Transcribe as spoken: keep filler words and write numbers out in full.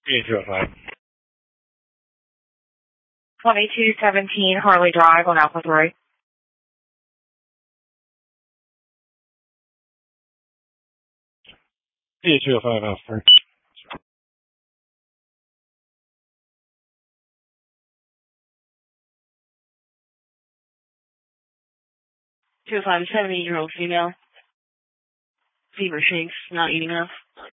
eight two oh five. twenty-two seventeen Harley Drive on Alpha three. eight two oh five Alpha three. two oh five, seventy-year-old female. Fever shakes, not eating enough.